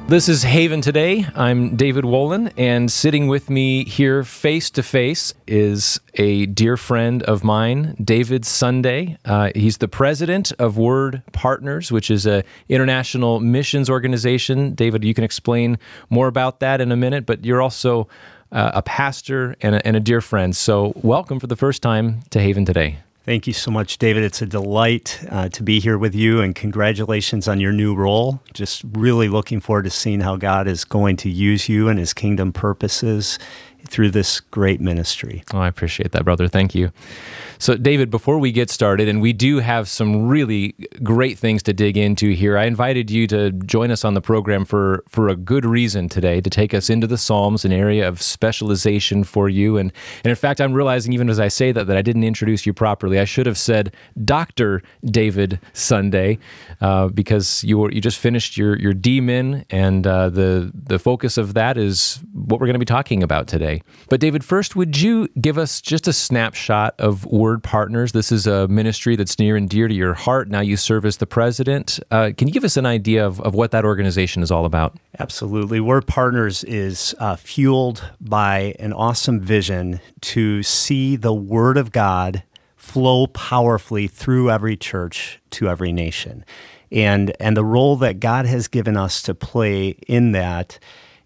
This is Haven Today. I'm David Wolin, and sitting with me here face to face is a dear friend of mine, David Sunday. He's the president of Word Partners, which is an international missions organization. David, you can explain more about that in a minute, but you're also a pastor and a dear friend. So welcome for the first time to Haven Today. Thank you so much, David. It's a delight to be here with you, and congratulations on your new role. Just really looking forward to seeing how God is going to use you and His kingdom purposes through this great ministry. Oh, I appreciate that, brother. Thank you. So, David, before we get started, and we do have some really great things to dig into here, I invited you to join us on the program for a good reason today, to take us into the Psalms, an area of specialization for you. And in fact, I'm realizing even as I say that I didn't introduce you properly. I should have said Dr. David Sunday, because you just finished your DMin, and the focus of that is what we're going to be talking about today. But David, first, would you give us just a snapshot of Word Partners? This is a ministry that's near and dear to your heart. Now you serve as the president. Can you give us an idea of what that organization is all about? Absolutely. Word Partners is fueled by an awesome vision to see the Word of God flow powerfully through every church to every nation. And the role that God has given us to play in that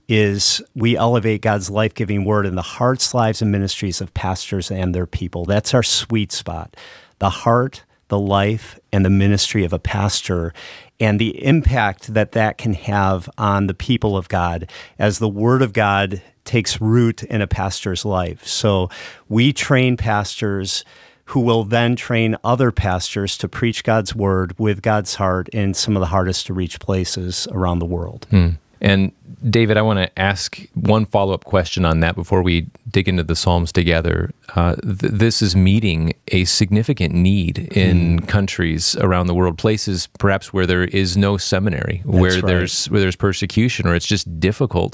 is we elevate God's life-giving word in the hearts, lives, and ministries of pastors and their people. That's our sweet spot. The heart, the life, and the ministry of a pastor, and the impact that can have on the people of God as the word of God takes root in a pastor's life. So we train pastors who will then train other pastors to preach God's word with God's heart in some of the hardest to reach places around the world. And David, I want to ask one follow-up question on that before we dig into the Psalms together. This is meeting a significant need in countries around the world, places perhaps where there is no seminary, where there's persecution, or it's just difficult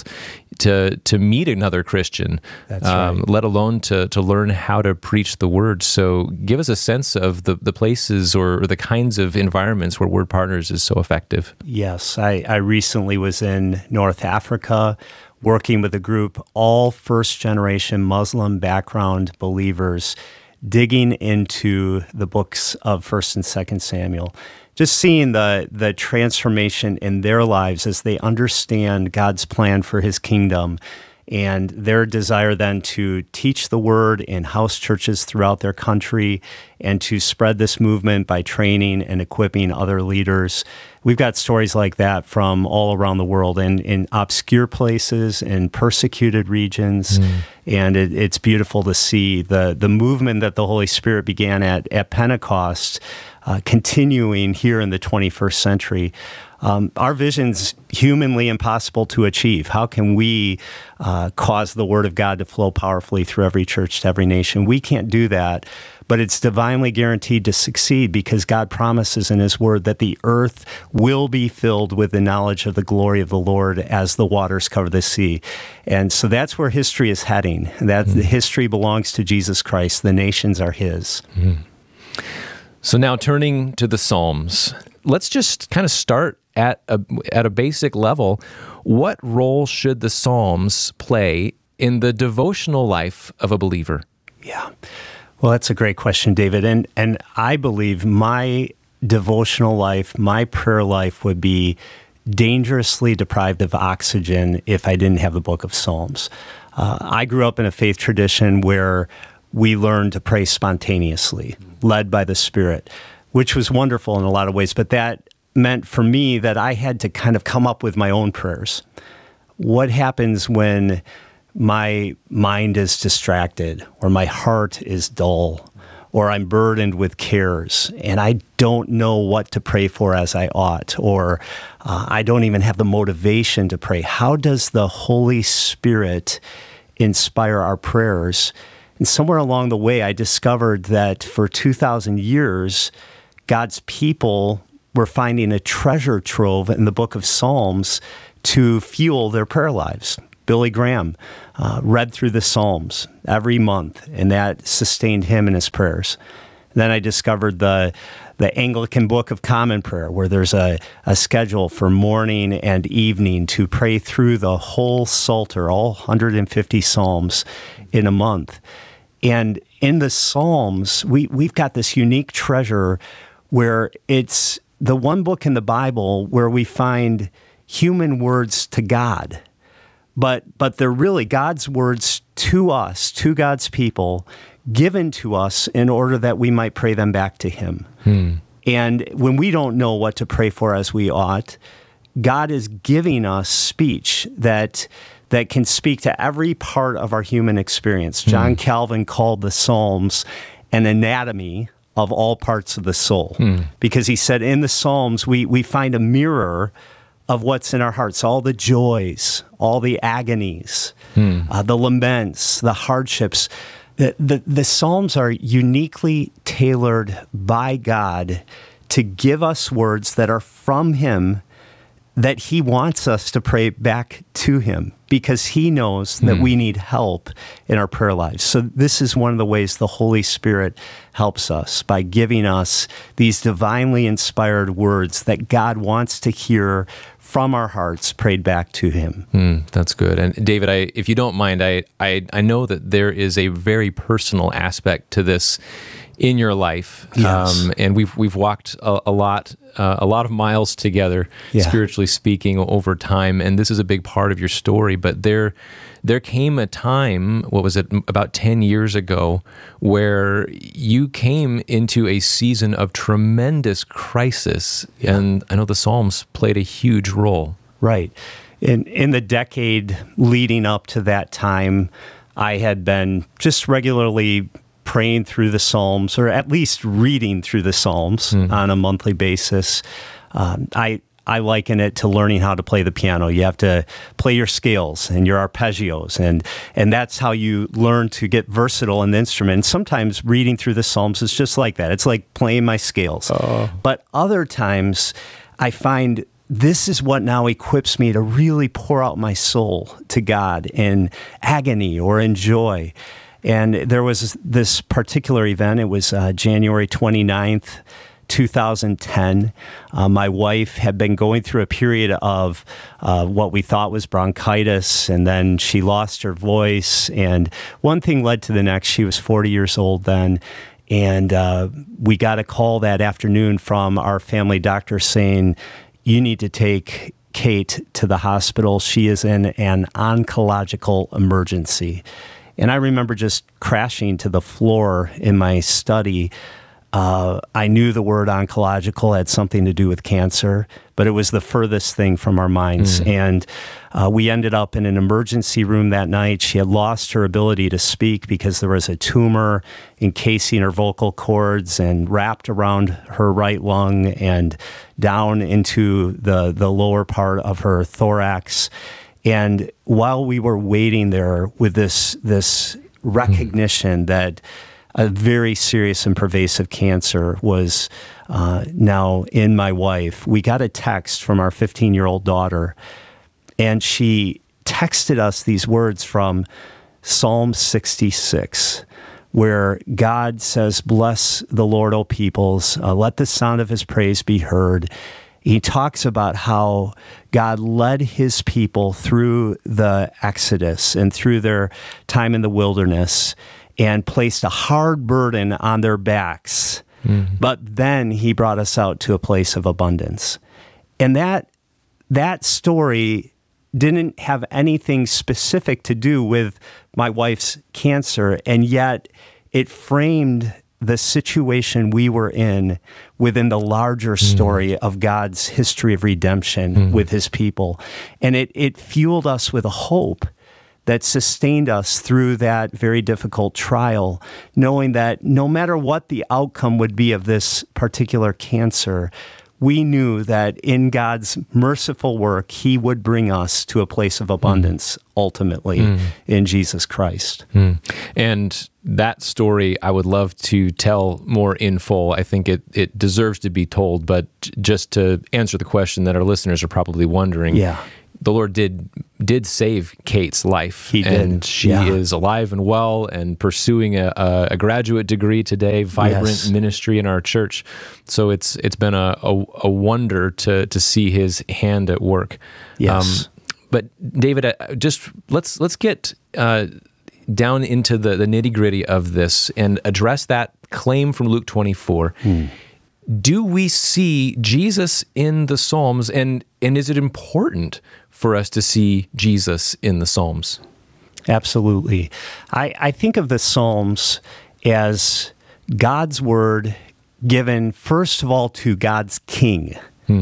to meet another Christian, let alone to learn how to preach the word. So give us a sense of the places or the kinds of environments where Word Partners is so effective. Yes, I recently was in North Africa, working with a group, all first-generation Muslim background believers, digging into the books of 1st and 2nd Samuel, just seeing the transformation in their lives as they understand God's plan for His kingdom, and their desire then to teach the word in house churches throughout their country and to spread this movement by training and equipping other leaders. We've got stories like that from all around the world, and in obscure places, in persecuted regions, and it's beautiful to see the movement that the Holy Spirit began at Pentecost continuing here in the 21st century. Our vision's humanly impossible to achieve. How can we cause the Word of God to flow powerfully through every church to every nation? We can't do that, but it's divinely guaranteed to succeed because God promises in His Word that the earth will be filled with the knowledge of the glory of the Lord as the waters cover the sea. And so that's where history is heading. That the history belongs to Jesus Christ. The nations are His. So now turning to the Psalms, let's just kind of start at a basic level. What role should the Psalms play in the devotional life of a believer? Yeah. Well, that's a great question, David. And I believe my devotional life, my prayer life would be dangerously deprived of oxygen if I didn't have the book of Psalms. I grew up in a faith tradition where we learned to pray spontaneously, led by the Spirit, which was wonderful in a lot of ways, but that meant for me that I had to kind of come up with my own prayers. What happens when my mind is distracted, or my heart is dull, or I'm burdened with cares, and I don't know what to pray for as I ought, or I don't even have the motivation to pray? How does the Holy Spirit inspire our prayers? And somewhere along the way, I discovered that for 2,000 years, God's people were finding a treasure trove in the book of Psalms to fuel their prayer lives. Billy Graham read through the Psalms every month, and that sustained him in his prayers. Then I discovered the the Anglican Book of Common Prayer, where there's a schedule for morning and evening to pray through the whole Psalter, all 150 Psalms in a month. And in the Psalms, we've got this unique treasure where it's the one book in the Bible where we find human words to God. But they're really God's words to us, to God's people, given to us in order that we might pray them back to Him. And when we don't know what to pray for as we ought, God is giving us speech that can speak to every part of our human experience. John Calvin called the Psalms an anatomy of all parts of the soul, because he said in the Psalms we find a mirror of what's in our hearts, all the joys, all the agonies, the laments, the hardships. The Psalms are uniquely tailored by God to give us words that are from Him, that He wants us to pray back to Him, because He knows that we need help in our prayer lives. So this is one of the ways the Holy Spirit helps us, by giving us these divinely inspired words that God wants to hear from our hearts prayed back to Him. That's good. And David, if you don't mind, I know that there is a very personal aspect to this in your life, yes. And we've walked a lot of miles together, spiritually speaking, over time. And this is a big part of your story. But there came a time, what was it, about 10 years ago, where you came into a season of tremendous crisis, and I know the Psalms played a huge role. Right. In the decade leading up to that time, I had been just regularly praying through the Psalms, or at least reading through the Psalms on a monthly basis. I liken it to learning how to play the piano. You have to play your scales and your arpeggios, and that's how you learn to get versatile in the instrument. And sometimes reading through the Psalms is just like that. It's like playing my scales. But other times, I find this is what now equips me to really pour out my soul to God in agony or in joy. And there was this particular event. It was January 29th, 2010. My wife had been going through a period of what we thought was bronchitis, and then she lost her voice, and one thing led to the next. She was 40 years old then, and we got a call that afternoon from our family doctor saying, "You need to take Kate to the hospital. She is in an oncological emergency." And I remember just crashing to the floor in my study. I knew the word oncological had something to do with cancer, but it was the furthest thing from our minds. And we ended up in an emergency room that night. She had lost her ability to speak because there was a tumor encasing her vocal cords and wrapped around her right lung and down into the lower part of her thorax. And while we were waiting there with this recognition that a very serious and pervasive cancer was now in my wife, we got a text from our 15-year-old daughter, and she texted us these words from Psalm 66, where God says, "Bless the Lord, O peoples, let the sound of His praise be heard." He talks about how God led His people through the Exodus and through their time in the wilderness and placed a hard burden on their backs. But then He brought us out to a place of abundance. And that story didn't have anything specific to do with my wife's cancer, and yet it framed the situation we were in within the larger story of God's history of redemption with His people. And it fueled us with a hope that sustained us through that very difficult trial, knowing that no matter what the outcome would be of this particular cancer, we knew that in God's merciful work, He would bring us to a place of abundance, ultimately, in Jesus Christ. And that story I would love to tell more in full. I think it deserves to be told, but just to answer the question that our listeners are probably wondering, the Lord did save Kate's life. He did. And she is alive and well and pursuing a graduate degree today, vibrant ministry in our church. So it's been a wonder to see his hand at work. Yes. But David, just let's get down into the nitty-gritty of this and address that claim from Luke 24. Do we see Jesus in the Psalms, and is it important for us to see Jesus in the Psalms? Absolutely. I think of the Psalms as God's word given, first of all, to God's king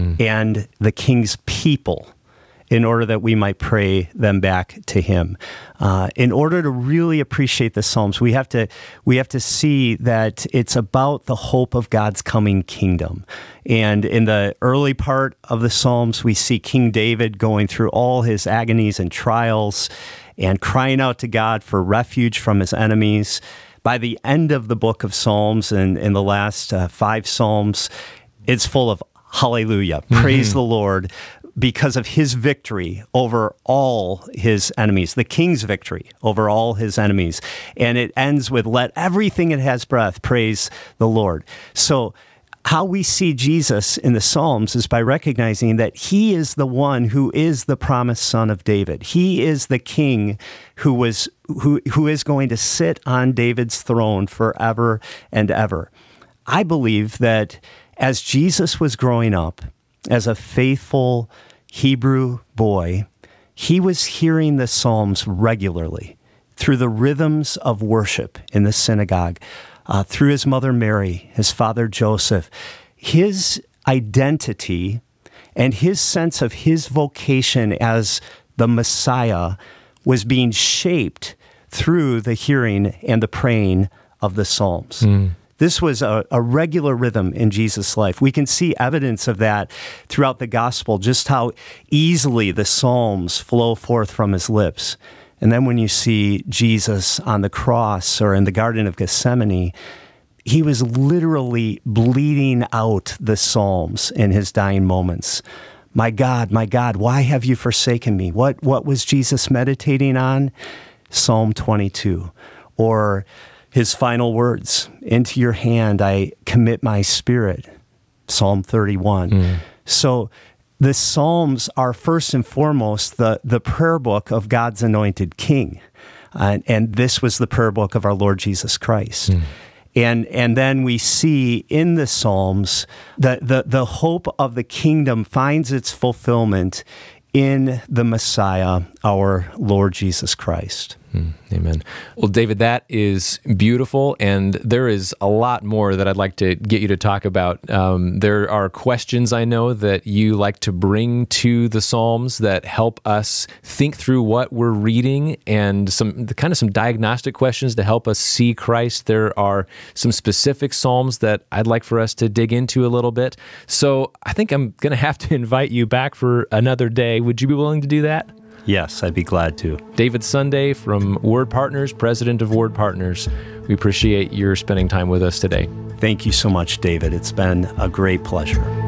and the king's people, in order that we might pray them back to him. In order to really appreciate the Psalms, we have to see that it's about the hope of God's coming kingdom. And in the early part of the Psalms, we see King David going through all his agonies and trials and crying out to God for refuge from his enemies. By the end of the book of Psalms, and in the last 5 Psalms, it's full of hallelujah, praise the Lord, because of his victory over all his enemies, the king's victory over all his enemies. And it ends with, let everything that has breath praise the Lord. So how we see Jesus in the Psalms is by recognizing that he is the one who is the promised son of David. He is the king who is going to sit on David's throne forever and ever. I believe that as Jesus was growing up, as a faithful Hebrew boy, he was hearing the Psalms regularly through the rhythms of worship in the synagogue, through his mother Mary, his father Joseph. His identity and his sense of his vocation as the Messiah was being shaped through the hearing and the praying of the Psalms. This was a regular rhythm in Jesus' life. We can see evidence of that throughout the gospel, just how easily the Psalms flow forth from his lips. And then when you see Jesus on the cross or in the Garden of Gethsemane, he was literally bleeding out the Psalms in his dying moments. My God, why have you forsaken me? What was Jesus meditating on? Psalm 22. Or his final words, into your hand I commit my spirit, Psalm 31. So the Psalms are first and foremost the prayer book of God's anointed king. And this was the prayer book of our Lord Jesus Christ. And then we see in the Psalms that the hope of the kingdom finds its fulfillment in the Messiah, our Lord Jesus Christ. Amen. Well, David, that is beautiful, and there is a lot more that I'd like to get you to talk about. There are questions I know that you like to bring to the Psalms that help us think through what we're reading, and some diagnostic questions to help us see Christ. There are some specific Psalms that I'd like for us to dig into a little bit. So I think I'm going to have to invite you back for another day. Would you be willing to do that? Yes, I'd be glad to. David Sunday from Word Partners, president of Word Partners. We appreciate your spending time with us today. Thank you so much, David. It's been a great pleasure.